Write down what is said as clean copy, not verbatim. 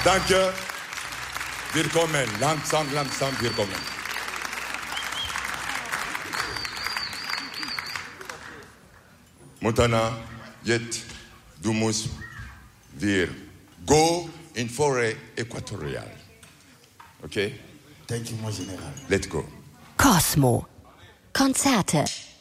Danke. Willkommen. Langsam, willkommen. Montana, jetzt, du musst wir go in Forêt Äquatoriale. Okay? Thank you, mon Général. Let's go. Cosmo. Konzerte.